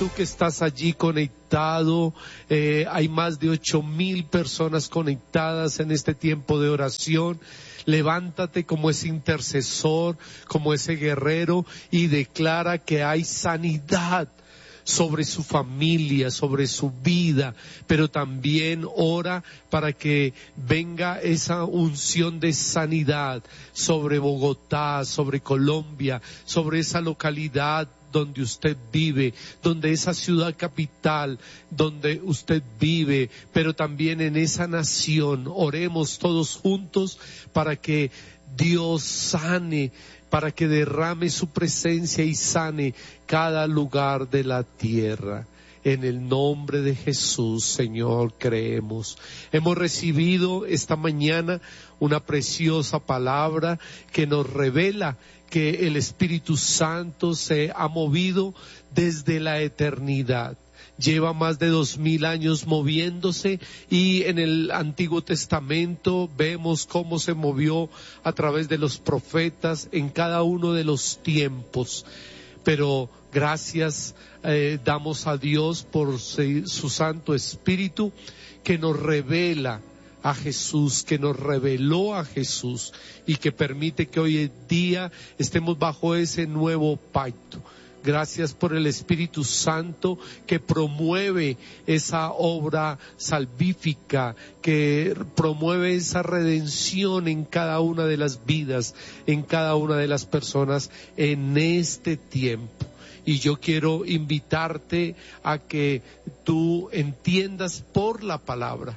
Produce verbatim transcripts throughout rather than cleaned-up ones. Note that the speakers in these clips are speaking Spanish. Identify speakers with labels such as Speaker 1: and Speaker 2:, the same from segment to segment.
Speaker 1: tú que estás allí conectado. Eh, hay más de ocho mil personas conectadas en este tiempo de oración. Levántate como ese intercesor, como ese guerrero, y declara que hay sanidad sobre su familia, sobre su vida, pero también ora para que venga esa unción de sanidad sobre Bogotá, sobre Colombia, sobre esa localidad donde usted vive, donde esa ciudad capital donde usted vive, pero también en esa nación. Oremos todos juntos para que Dios sane, para que derrame su presencia y sane cada lugar de la tierra. En el nombre de Jesús, Señor, creemos. Hemos recibido esta mañana una preciosa palabra que nos revela que el Espíritu Santo se ha movido desde la eternidad. Lleva más de dos mil años moviéndose, y en el Antiguo Testamento vemos cómo se movió a través de los profetas en cada uno de los tiempos. Pero gracias eh, damos a Dios por su Santo Espíritu que nos revela a Jesús, que nos reveló a Jesús y que permite que hoy en día estemos bajo ese nuevo pacto. Gracias por el Espíritu Santo que promueve esa obra salvífica, que promueve esa redención en cada una de las vidas, en cada una de las personas en este tiempo. Y yo quiero invitarte a que tú entiendas por la palabra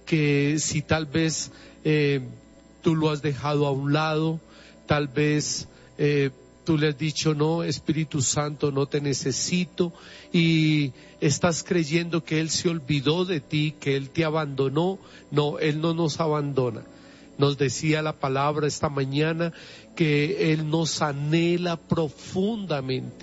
Speaker 1: que si tal vez eh, tú lo has dejado a un lado, tal vez eh, tú le has dicho, no, Espíritu Santo, no te necesito, y estás creyendo que Él se olvidó de ti, que Él te abandonó. No, Él no nos abandona. Nos decía la palabra esta mañana que Él nos anhela profundamente.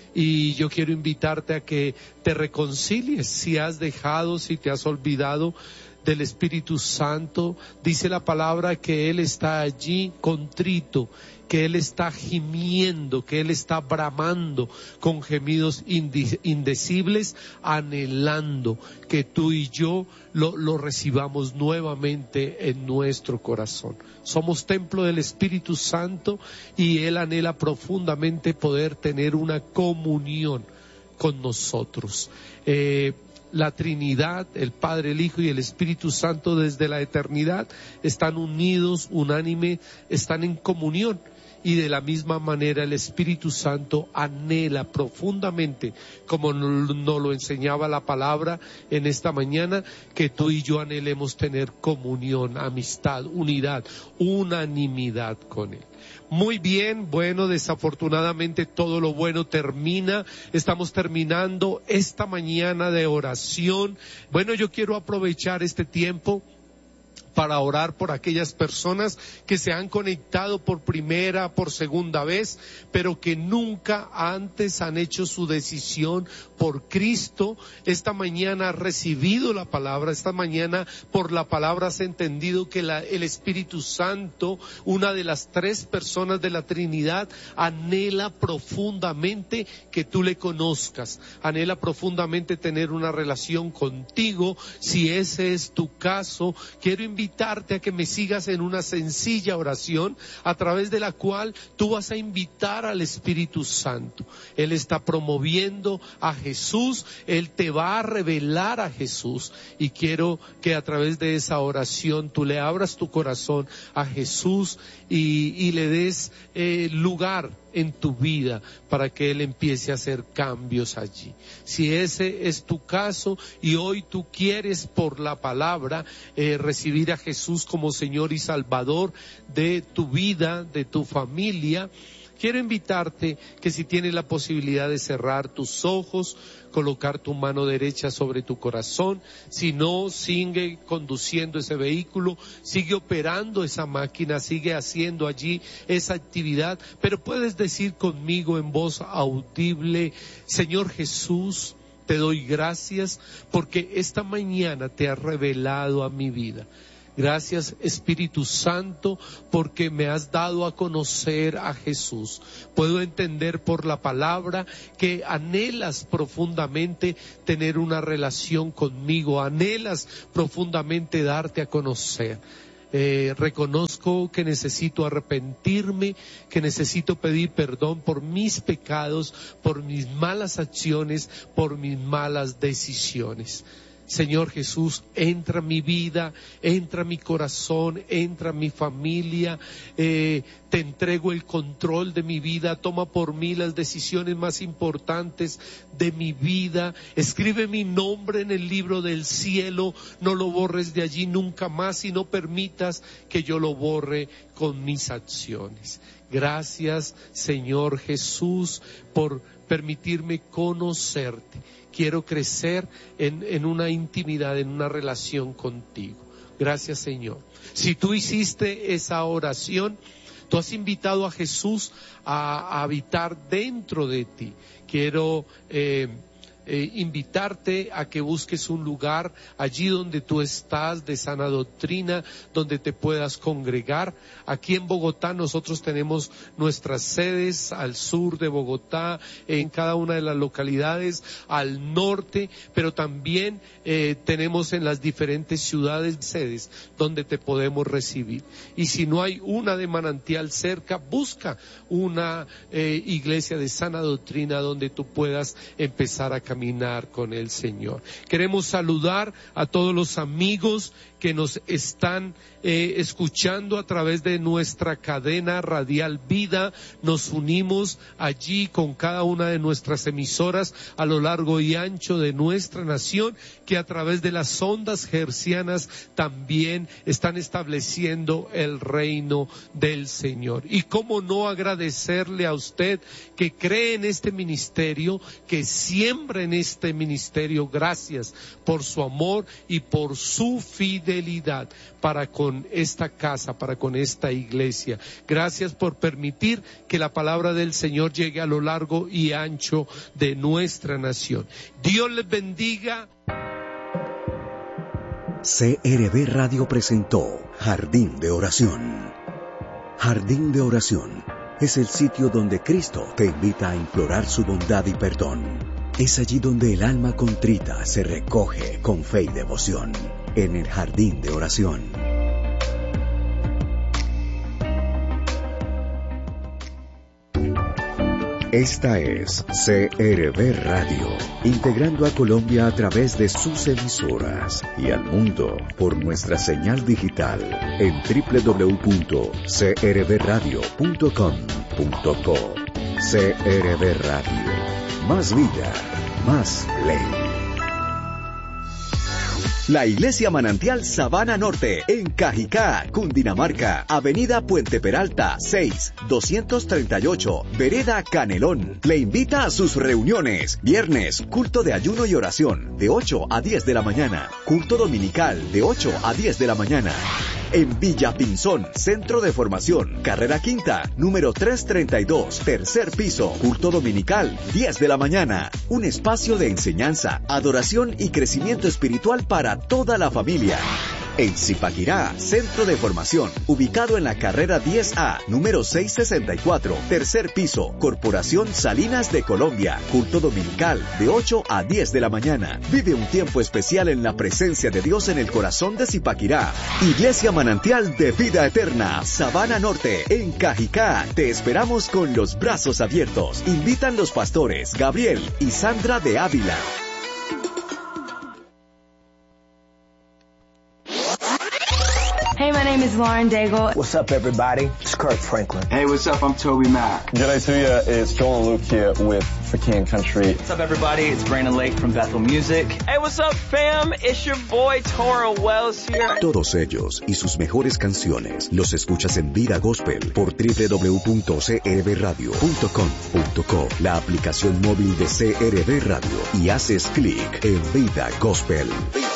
Speaker 1: Y yo quiero invitarte a que te reconcilies si has dejado, si te has olvidado del Espíritu Santo. Dice la palabra que Él está allí contrito, que Él está gimiendo, que Él está bramando con gemidos indecibles, anhelando que tú y yo lo, lo recibamos nuevamente en nuestro corazón. Somos templo del Espíritu Santo y Él anhela profundamente poder tener una comunión con nosotros. Eh, La Trinidad, el Padre, el Hijo y el Espíritu Santo desde la eternidad están unidos, unánime, están en comunión. Y de la misma manera el Espíritu Santo anhela profundamente, como nos lo enseñaba la palabra en esta mañana, que tú y yo anhelemos tener comunión, amistad, unidad, unanimidad con Él. Muy bien, bueno, desafortunadamente todo lo bueno termina. Estamos terminando esta mañana de oración. Bueno, yo quiero aprovechar este tiempo para orar por aquellas personas que se han conectado por primera, por segunda vez, pero que nunca antes han hecho su decisión por Cristo. Esta mañana has recibido la palabra, esta mañana por la palabra has entendido que la, el Espíritu Santo, una de las tres personas de la Trinidad, anhela profundamente que tú le conozcas, anhela profundamente tener una relación contigo. Si ese es tu caso, quiero invitar invitarte a que me sigas en una sencilla oración a través de la cual tú vas a invitar al Espíritu Santo. Él está promoviendo a Jesús, Él te va a revelar a Jesús, y quiero que a través de esa oración tú le abras tu corazón a Jesús y, y le des eh, lugar en tu vida para que Él empiece a hacer cambios allí. Si ese es tu caso y hoy tú quieres por la palabra eh, recibir a Jesús como Señor y Salvador de tu vida, de tu familia, quiero invitarte que si tienes la posibilidad de cerrar tus ojos, colocar tu mano derecha sobre tu corazón. Si no, sigue conduciendo ese vehículo, sigue operando esa máquina, sigue haciendo allí esa actividad, pero puedes decir conmigo en voz audible: Señor Jesús, te doy gracias porque esta mañana te has revelado a mi vida. Gracias, Espíritu Santo, porque me has dado a conocer a Jesús. Puedo entender por la palabra que anhelas profundamente tener una relación conmigo, anhelas profundamente darte a conocer. Eh, reconozco que necesito arrepentirme, que necesito pedir perdón por mis pecados, por mis malas acciones, por mis malas decisiones. Señor Jesús, entra en mi vida, entra en mi corazón, entra en mi familia, eh, te entrego el control de mi vida, toma por mí las decisiones más importantes de mi vida, escribe mi nombre en el libro del cielo, no lo borres de allí nunca más y no permitas que yo lo borre con mis acciones. Gracias, Señor Jesús, por permitirme conocerte. Quiero crecer en, en una intimidad, en una relación contigo. Gracias, Señor. Si tú hiciste esa oración, tú has invitado a Jesús a, a habitar dentro de ti. Quiero eh, eh, invitarte a que busques un lugar allí donde tú estás de sana doctrina, donde te puedas congregar. Aquí en Bogotá nosotros tenemos nuestras sedes al sur de Bogotá, en cada una de las localidades, al norte, pero también eh, tenemos en las diferentes ciudades sedes donde te podemos recibir. Y si no hay una de Manantial cerca, busca una eh, iglesia de sana doctrina donde tú puedas empezar a caminar con el Señor. Queremos saludar a todos los amigos que nos están eh, escuchando a través de nuestra cadena radial Vida. Nos unimos allí con cada una de nuestras emisoras a lo largo y ancho de nuestra nación, que a través de las ondas hercianas también están estableciendo el reino del Señor. Y cómo no agradecerle a usted que cree en este ministerio, que siembra en este ministerio. Gracias por su amor y por su fidelidad para con esta casa, para con esta iglesia. Gracias por permitir que la palabra del Señor llegue a lo largo y ancho de nuestra nación. Dios les bendiga.
Speaker 2: C R V Radio presentó Jardín de Oración. Jardín de Oración es el sitio donde Cristo te invita a implorar su bondad y perdón. Es allí donde el alma contrita se recoge con fe y devoción. En el Jardín de Oración. Esta es C R V Radio, integrando a Colombia a través de sus emisoras y al mundo por nuestra señal digital en doble u doble u doble u punto c r v radio punto com punto co. C R V Radio, más vida, más ley. La Iglesia Manantial Sabana Norte, en Cajicá, Cundinamarca, Avenida Puente Peralta, seis, doscientos treinta y ocho, Vereda Canelón. Le invita a sus reuniones. Viernes, culto de ayuno y oración, de ocho a diez de la mañana. Culto dominical, de ocho a diez de la mañana. En Villa Pinzón, Centro de Formación, Carrera Quinta, número trescientos treinta y dos, tercer piso, culto dominical, diez de la mañana. Un espacio de enseñanza, adoración y crecimiento espiritual para toda la familia. En Zipaquirá, Centro de Formación, ubicado en la carrera diez A, número seiscientos sesenta y cuatro, tercer piso, Corporación Salinas de Colombia, culto dominical, de ocho a diez de la mañana. Vive un tiempo especial en la presencia de Dios en el corazón de Zipaquirá. Iglesia Manantial de Vida Eterna, Sabana Norte, en Cajicá. Te esperamos con los brazos abiertos. Invitan los pastores Gabriel y Sandra de Ávila.
Speaker 3: Hey, my name is Lauren Daigle.
Speaker 4: What's up, everybody? It's Kirk Franklin.
Speaker 5: Hey, what's up? I'm Toby Mac.
Speaker 6: Jedi Suya, it's Joel and Luke here with For King Country.
Speaker 7: What's up, everybody? It's Brandon Lake from Bethel Music.
Speaker 8: Hey, what's up, fam? It's your boy, Toro Wells here.
Speaker 2: Todos ellos y sus mejores canciones los escuchas en Vida Gospel por doble u doble u doble u punto c r v radio punto com punto co, la aplicación móvil de C R V Radio, y haces clic en Vida Gospel.